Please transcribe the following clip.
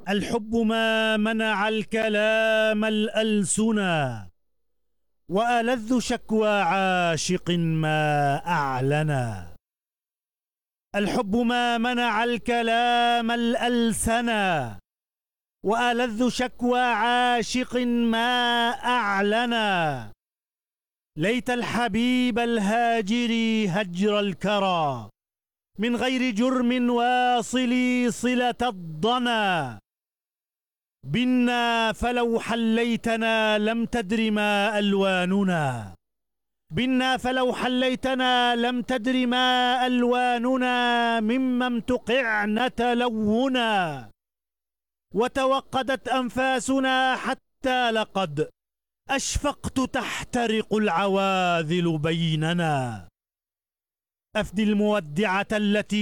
الحب ما منع الكلام الألسنا، وألذ شكوى عاشق ما أعلنا. الحب ما منع الكلام الألسنا، وألذ شكوى عاشق ما أعلنا. ليت الحبيب الهاجر هجر الكرى، من غير جرم واصلي صلة الضنا. بنا فلو حليتنا لم تدر ما ألواننا، بنا فلو حليتنا لم تدر ما ألواننا. مما امتقعن تلونا، وتوقدت أنفاسنا حتى لقد أشفقت تحترق العواذل بيننا. أفدي المودعة التي